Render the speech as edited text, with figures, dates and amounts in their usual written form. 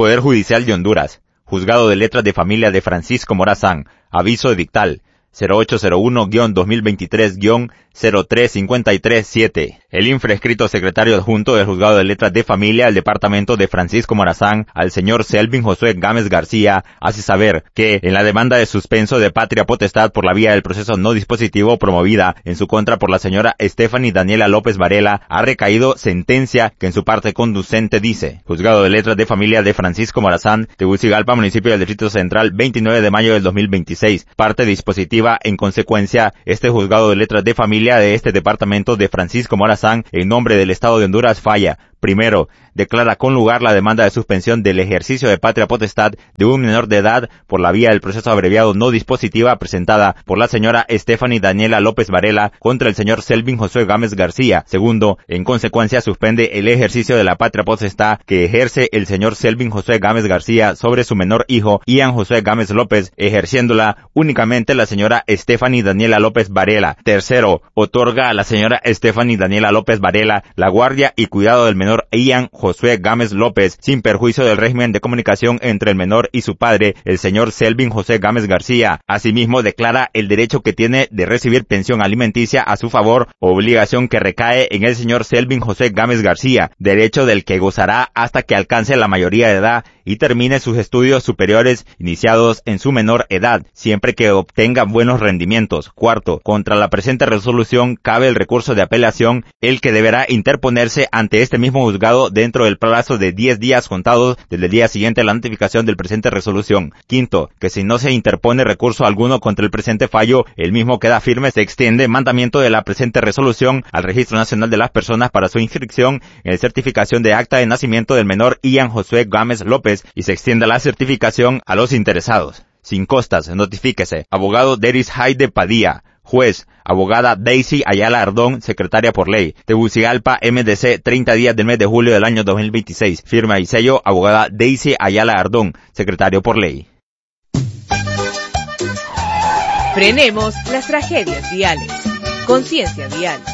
Poder Judicial de Honduras. Juzgado de Letras de Familia de Francisco Morazán. Aviso edictal 0801-2023-03537. El infrascrito secretario adjunto del Juzgado de Letras de Familia del Departamento de Francisco Morazán al señor Selvin Josué Gámez García hace saber que en la demanda de suspenso de patria potestad por la vía del proceso no dispositivo promovida en su contra por la señora Stephanie Daniela López Varela ha recaído sentencia que en su parte conducente dice: Juzgado de Letras de Familia de Francisco Morazán, Tegucigalpa, municipio del Distrito Central, 29 de mayo del 2026, parte dispositiva. En consecuencia, este Juzgado de Letras de Familia de este Departamento de Francisco Morazán, en nombre del Estado de Honduras, falla. Primero, declara con lugar la demanda de suspensión del ejercicio de patria potestad de un menor de edad por la vía del proceso abreviado no dispositiva presentada por la señora Stephanie Daniela López Varela contra el señor Selvin Josué Gámez García. Segundo, en consecuencia suspende el ejercicio de la patria potestad que ejerce el señor Selvin Josué Gámez García sobre su menor hijo Ian Josué Gámez López, ejerciéndola únicamente la señora Stephanie Daniela López Varela. Tercero, otorga a la señora Stephanie Daniela López Varela la guardia y cuidado del menor Ian Josué Gámez López, sin perjuicio del régimen de comunicación entre el menor y su padre, el señor Selvin Josué Gámez García. Asimismo, declara el derecho que tiene de recibir pensión alimenticia a su favor, obligación que recae en el señor Selvin Josué Gámez García, derecho del que gozará hasta que alcance la mayoría de edad y termine sus estudios superiores iniciados en su menor edad, siempre que obtenga buenos rendimientos. Cuarto, contra la presente resolución cabe el recurso de apelación, el que deberá interponerse ante este mismo juzgado dentro del plazo de 10 días contados desde el día siguiente a la notificación del presente resolución. Quinto, que si no se interpone recurso alguno contra el presente fallo, el mismo queda firme, se extiende mandamiento de la presente resolución al Registro Nacional de las Personas para su inscripción en la certificación de acta de nacimiento del menor Ian Josué Gámez López y se extiende la certificación a los interesados. Sin costas, notifíquese. Abogado Deris Haide Padilla. Juez, abogada Daisy Ayala Ardón, secretaria por ley. Tegucigalpa, MDC, 30 días del mes de julio del año 2026. Firma y sello, abogada Daisy Ayala Ardón, secretario por ley. Frenemos las tragedias viales. Conciencia vial.